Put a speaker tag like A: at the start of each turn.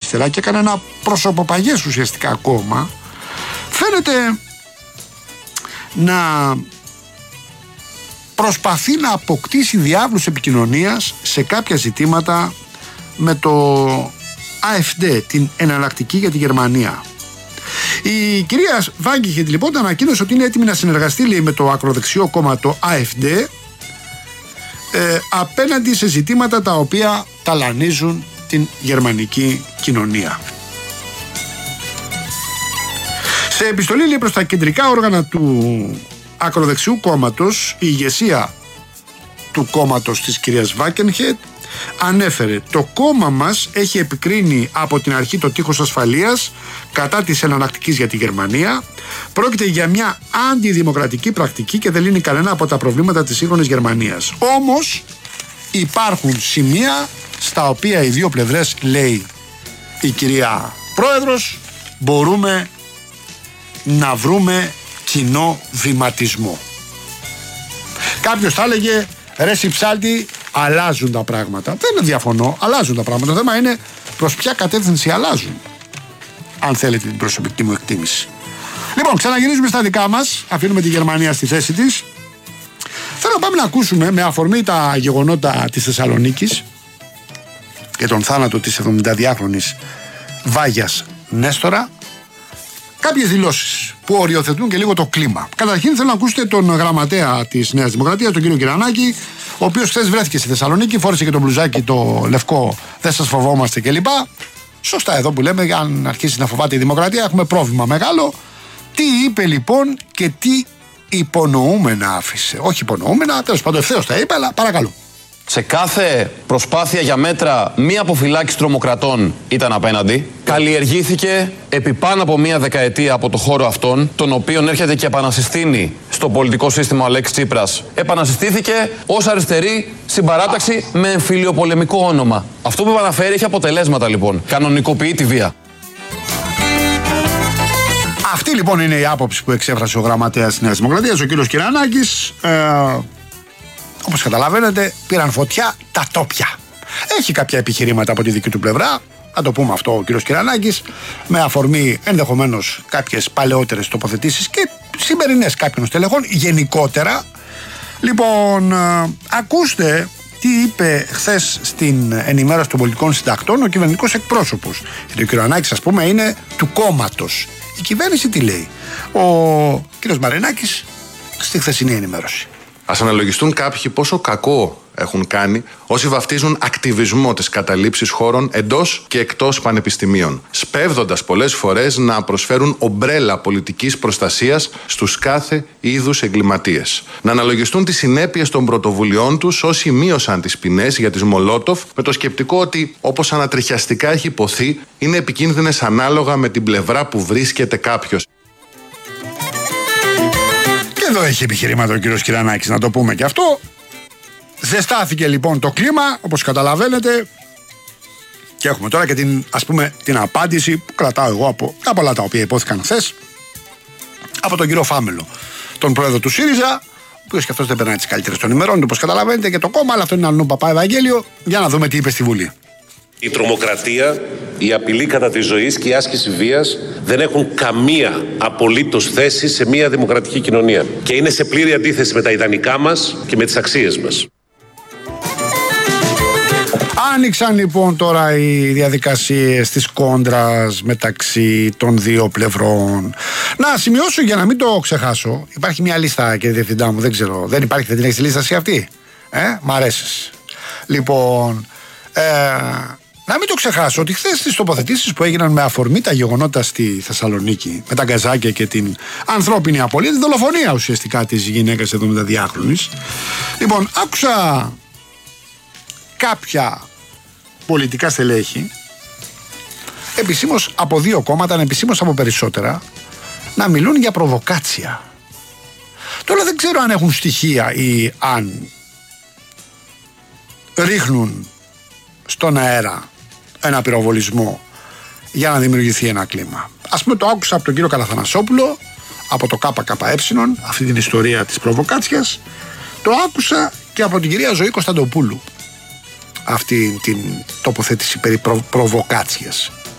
A: αριστερά και έκανε ένα προσωποπαγές ουσιαστικά κόμμα, φαίνεται να προσπαθεί να αποκτήσει διάβλους επικοινωνίας σε κάποια ζητήματα με το AfD, την εναλλακτική για τη Γερμανία. Η κυρία Βάγκεχετ λοιπόν ανακοίνωσε ότι είναι έτοιμη να συνεργαστεί, λέει, με το ακροδεξιό κόμμα το AfD απέναντι σε ζητήματα τα οποία ταλανίζουν την γερμανική κοινωνία. Σε επιστολή, λέει, προς τα κεντρικά όργανα του ακροδεξιού κόμματος, η ηγεσία του κόμματος της κυρίας Βάγκεχετ ανέφερε: το κόμμα μας έχει επικρίνει από την αρχή το τείχος ασφαλείας κατά της εναλλακτικής για τη Γερμανία. Πρόκειται για μια αντιδημοκρατική πρακτική και δεν λύνει κανένα από τα προβλήματα της σύγχρονης Γερμανίας. Όμως υπάρχουν σημεία στα οποία οι δύο πλευρές, λέει η κυρία Πρόεδρος, μπορούμε να βρούμε κοινό βηματισμό. Κάποιος θα έλεγε: ρε Συψάλτη, αλλάζουν τα πράγματα. Δεν διαφωνώ, αλλάζουν τα πράγματα. Το θέμα είναι προς ποια κατεύθυνση αλλάζουν, αν θέλετε την προσωπική μου εκτίμηση. Λοιπόν, ξαναγυρίζουμε στα δικά μας. Αφήνουμε τη Γερμανία στη θέση της. Θέλω να πάμε να ακούσουμε, με αφορμή τα γεγονότα της Θεσσαλονίκης και τον θάνατο της 72χρονης Βάγιας Νέστορα, κάποιες δηλώσεις που οριοθετούν και λίγο το κλίμα. Καταρχήν θέλω να ακούσετε τον γραμματέα της Νέας Δημοκρατίας, τον κύριο Κυρανάκη, ο οποίος χθες βρέθηκε στη Θεσσαλονίκη, φόρεσε και το μπλουζάκι το λευκό, δεν σας φοβόμαστε κλπ. Σωστά εδώ που λέμε, αν αρχίσει να φοβάται η Δημοκρατία έχουμε πρόβλημα μεγάλο. Τι είπε λοιπόν και τι υπονοούμενα άφησε? Όχι υπονοούμενα, τέλος πάντων ευθέως τα είπε, αλλά παρακαλώ.
B: Σε κάθε προσπάθεια για μέτρα, μία αποφυλάκηση τρομοκρατών ήταν απέναντι. Καλλιεργήθηκε επί πάνω από μία δεκαετία από το χώρο αυτόν, τον οποίον έρχεται και επανασυστήνει στο πολιτικό σύστημα ο Αλέξης Τσίπρας. Επανασυστήθηκε ως αριστερή συμπαράταξη με εμφυλιοπολεμικό όνομα. Αυτό που επαναφέρει έχει αποτελέσματα λοιπόν. Κανονικοποιεί τη βία.
A: Αυτή λοιπόν είναι η άποψη που εξέφρασε ο γραμματέας της Νέας Δημοκρατίας, ο κύριος Κυρανάκης. Όπως καταλαβαίνετε, πήραν φωτιά τα τόπια. Έχει κάποια επιχειρήματα από τη δική του πλευρά, να το πούμε αυτό ο κύριος Κυρανάκης, με αφορμή ενδεχομένως κάποιες παλαιότερες τοποθετήσεις και σημερινές κάποιων στελεχών γενικότερα. Λοιπόν, ακούστε τι είπε χθες στην ενημέρωση των πολιτικών συντακτών ο κυβερνητικός εκπρόσωπος. Γιατί ο Κυρανάκης, ας πούμε, είναι του κόμματος. Η κυβέρνηση τι λέει? Ο κύριος Μαρινάκης στη χθεσινή ενημέρωση.
C: Ας αναλογιστούν κάποιοι πόσο κακό έχουν κάνει όσοι βαφτίζουν ακτιβισμό τις καταλήψεις χώρων εντός και εκτός πανεπιστημίων, σπέβδοντας πολλές φορές να προσφέρουν ομπρέλα πολιτικής προστασίας στους κάθε είδους εγκληματίες. Να αναλογιστούν τις συνέπειες των πρωτοβουλειών τους όσοι μείωσαν τις ποινές για τις Μολότοφ με το σκεπτικό ότι, όπως ανατριχιαστικά έχει υποθεί, είναι επικίνδυνες ανάλογα με την πλευρά που βρίσκεται κάποιος.
A: Εδώ έχει επιχειρήματα ο κύριος Κυρανάκης, να το πούμε και αυτό. Ζεστάθηκε λοιπόν το κλίμα, όπως καταλαβαίνετε, και έχουμε τώρα και την απάντηση που κρατάω εγώ από τα πολλά τα οποία υπόθηκαν χθες από τον κύριο Φάμελο, τον πρόεδρο του ΣΥΡΙΖΑ, ο οποίος και αυτός δεν περνάει τις καλύτερες των ημερών, όπως καταλαβαίνετε, και το κόμμα, αλλά αυτό είναι αλλού Παπά Ευαγγέλιο. Για να δούμε τι είπε στη Βουλή.
D: Η τρομοκρατία, η απειλή κατά της ζωής και η άσκηση βίας δεν έχουν καμία απολύτως θέση σε μια δημοκρατική κοινωνία και είναι σε πλήρη αντίθεση με τα ιδανικά μας και με τις αξίες μας.
A: Άνοιξαν λοιπόν τώρα οι διαδικασίες της κόντρας μεταξύ των δύο πλευρών. Να σημειώσω για να μην το ξεχάσω, υπάρχει μια λίστα, κύριε Διευθυντά μου, δεν ξέρω, δεν υπάρχει, δεν την έχεις τη λίστα εσύ αυτή? Μ' αρέσεις. Λοιπόν, να μην το ξεχάσω ότι χθες τις τοποθετήσεις που έγιναν με αφορμή τα γεγονότα στη Θεσσαλονίκη, με τα γκαζάκια και την ανθρώπινη απολύτω, τη δολοφονία ουσιαστικά της γυναίκας 72χρονης. Λοιπόν, άκουσα κάποια πολιτικά στελέχη, επισήμως από δύο κόμματα, ανεπισήμως από περισσότερα, να μιλούν για προβοκάτσια. Τώρα δεν ξέρω αν έχουν στοιχεία ή αν ρίχνουν στον αέρα ένα πυροβολισμό για να δημιουργηθεί ένα κλίμα. Ας πούμε, το άκουσα από τον κύριο Καλαθανασόπουλο, από το ΚΚΕ, αυτή την ιστορία της προβοκάτσιας. Το άκουσα και από την κυρία Ζωή Κωνσταντοπούλου, αυτή την τοποθέτηση περί προβοκάτσιας.